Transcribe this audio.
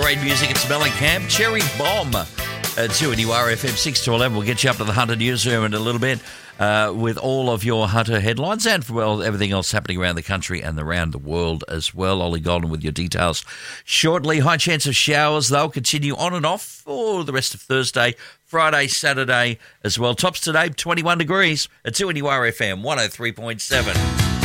great music. It's Mellencamp, Cherry Bomb. 2NURFM 6 to 11. We'll get you up to the Hunter newsroom in a little bit with all of your Hunter headlines and, well, everything else happening around the country and around the world as well. Ollie Golden with your details shortly. High chance of showers, they'll continue on and off for the rest of Thursday, Friday, Saturday as well. Tops today, 21 degrees at 2NURFM 103.7.